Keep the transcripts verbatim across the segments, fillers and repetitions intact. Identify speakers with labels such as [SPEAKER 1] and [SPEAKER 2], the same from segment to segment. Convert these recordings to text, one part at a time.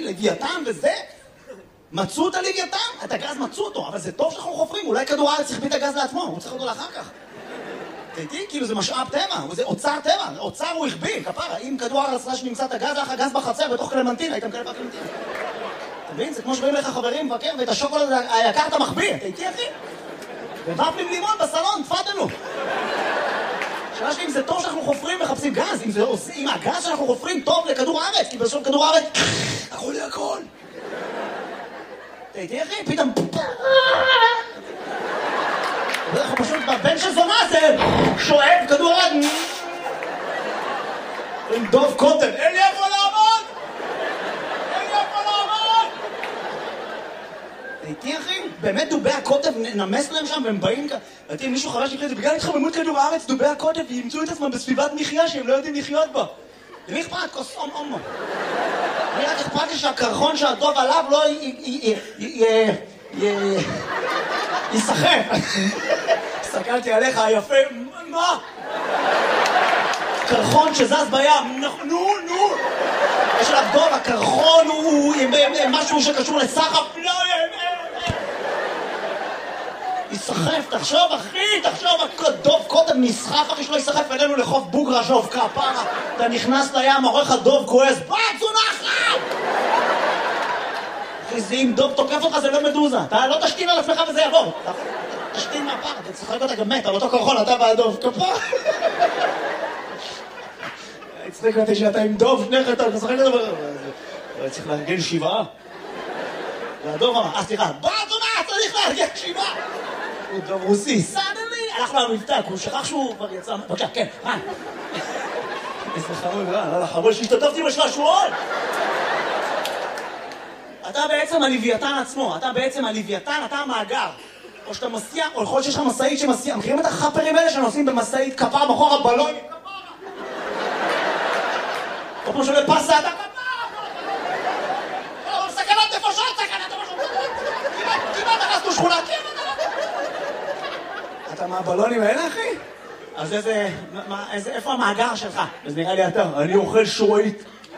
[SPEAKER 1] לוויתן וזה. מצאו את הלוויתן, את הגז מצאו אותו, אבל זה טוב שאנחנו חופרים, אולי כדור הארץ יחביא את הגז לעצמו, הוא צריך אותו לאחר כך. תראי, כאילו זה משאב טבע, זה אוצר טבע, אוצר הוא החביא, כפרה, אם כדור הארץ ראה שנמצא את הגז, לך הגז בחצר בתוך קלמנטין, הייתם כאלה בקלמנטין. אתה מבין? זה כמו שבאים לך חברים מבקר, ואת השוקולד היקר אתה מחביא, תראי אחי? ובפלים לימון בסלון, תפדלו. שאלה שלי, אם זה טוב שאנחנו חופרים מחפשים גז, אם, זה, אם הגז שאנחנו חופרים טוב לכדור הארץ, כי בסוף כדור הארץ, הכל לי הכל. תראי אחי, פתאום... אנחנו פשוט בבן של זונה זה שואב כדור הארץ. עם דוב קוטן, אין לי איפה לעמוד! אין לי איפה לעמוד! תראי אחי, באמת דובי הקוטב נמס להם שם והם באים כאן. ראיתי, מישהו חרש לי זה, בגלל התחממות כדור הארץ, דובי הקוטב ימצאו את עצמם בסביבת מחיה שהם לא יודעים לחיות בה. למי אכפת? כוס אום אומו. אני רק אכפת לי שהקרחון שהדוב עליו לא יסחף. הסתכלתי עליך היפה, מה? קרחון שזז בים, נו, נו. יש עליו דוב, הקרחון הוא משהו שקשור לסחף, לא, יסחף, תחשוב אחי, תחשוב, דוב קודם נסחף אחי שלא יסחף אלינו לחוף בוגרה שוב כפרה, אתה נכנס לים, עורך הדוב כועס, בת זונחת! אחי זה אם דוב תוקף אותך זה לא מדוזה, אתה לא תשתין על עצמך וזה יעבור, תשתין מהפר, אתה צחק אותה גם מת על אותו קרחון, אתה והדוב, כפרה. הצחק אותי שאתה עם דוב, שניך אתה צחק אותה, צריך לארגן שבעה. והדוב אמר, אה סליחה, בת זונחת, צריך לארגן שבעה! הוא דוב רוסי, סדלי! הלך לו המבטא, הוא שכח שהוא כבר יצא... בבקשה, כן, רן. איזה חמוד, רן, לא לחמוד שהשתתפתי בשלשועון! אתה בעצם הלוויתן עצמו, אתה בעצם הלוויתן, אתה המאגר. או שאתה מסיע, או יכול שיש לך מסעית שמסיע, מכירים את החפרים האלה שנוסעים במסעית כפר בחור הבלון? או כמו שעולה פסה, אתה כפר! או סכנת נפשות, סכנת נפשות! כמעט הרסנו שכונה, כמעט! אתה מהבלונים האלה, אחי? אז איזה... מה, איזה... איפה המאגר שלך? אז נראה לי אתה. אני אוכל שורית.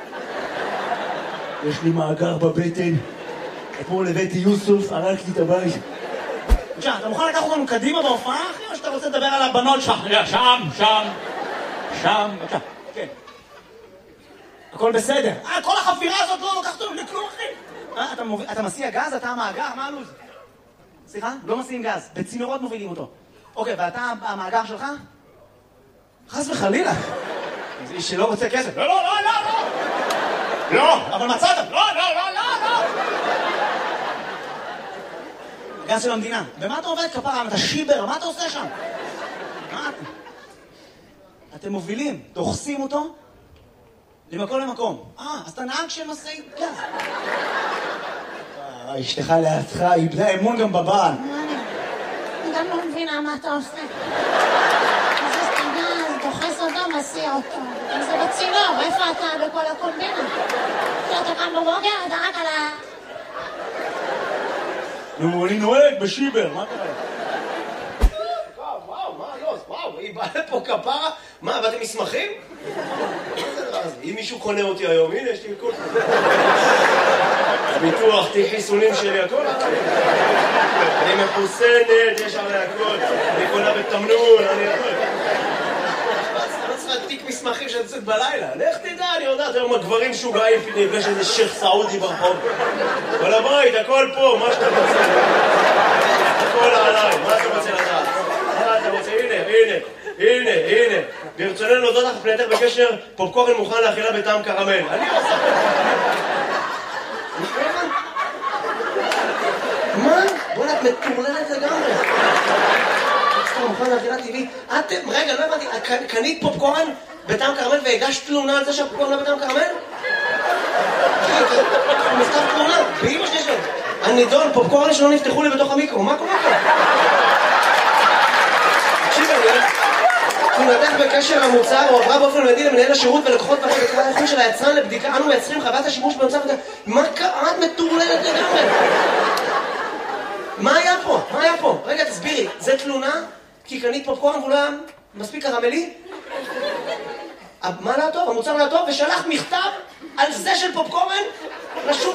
[SPEAKER 1] יש לי מאגר בבטן. אתמול הבאתי יוסוף, הרג לי את הבית. בבקשה, אתה מוכן לקחת אותנו קדימה בהופעה, אחי? או שאתה רוצה לדבר על הבנות שלך? שם, שם. שם, בבקשה. כן. הכל בסדר. אה, כל החפירה הזאת לא לוקחת אותנו לכלום, אחי. אה, אתה, מוביל... אתה מסיע גז? אתה המאגר? מה הלו"ז? סליחה? לא מסיעים גז. בצינורות מובילים אותו. אוקיי, ואתה המאגר שלך? חס וחלילה. זה איש שלא רוצה כסף. לא, לא, לא, לא, לא. לא, אבל מצאת. לא, לא, לא, לא, לא. הגז של המדינה. במה אתה עובד כפרה? אתה שיבר, מה אתה עושה שם? מה אתה? אתם מובילים, דוחסים אותו למקום למקום. אה, אז אתה נהג של משאית גז. אשתך לידך, איבדה אמון גם בבעל.
[SPEAKER 2] אני גם לא מבינה מה אתה עושה. אז גז, דוחס אותו, מסיע אותו. זה בצינור, איפה אתה בכל הקומבינה? כשאתה קם בבוקר, אתה רק על ה...
[SPEAKER 1] נו, אני נוהג בשיבר, מה קרה? וואו, וואו, מה לא? וואו, היא באה לפה כפרה? מה, באתם מסמכים? אם מישהו קונה אותי היום, הנה, יש לי הכל. ביטוח, תהי חיסונים שלי, הכל. אני מחוסנת, יש עלי הכל. אני קונה בתמנון, אני הכל. אתה לא צריך להדפיק מסמכים שאני יוצאת בלילה. לך תדע, אני יודעת, היום הגברים שוגעים, נפגש איזה שייך סעודי ברחוב. כל הבית, הכל פה, מה שאתה רוצה. הכל עליי, מה אתה רוצה לדעת? מה אתה רוצה? הנה, הנה, הנה, הנה. ברצוננו להודות לך פנייתך בקשר, פופקורן מוכן לאכילה בטעם קרמל. אני עושה... מה? בוא'נה, את מטורללת לגמרי. פופקורן מוכן לאכילה טבעי. את, רגע, לא הבנתי, קנית פופקורן בטעם קרמל והגשת תלונה על זה שהפופקורן לא בטעם קרמל? הוא מכתב תלונה, באמא שלי שלו. הנידון, פופקורן שלא נפתחו לי בתוך המיקרו, מה קורה פה? תקשיב, אני... תלונתך בקשר המוצר הועברה באופן מיידי למנהל השירות ולקוחות פרק בקרה האיכות של היצרן לבדיקה. אנו מייצרים חוות השימוש במצב... מה קרה? את מטורללת לגמרי? מה היה פה? מה היה פה? רגע, תסבירי. זה תלונה? כי קנית פופקורן והוא לא היה מספיק קרמלי? מה לא טוב? המוצר לא טוב? ושלחת מכתב על זה של פופקורן? לשוק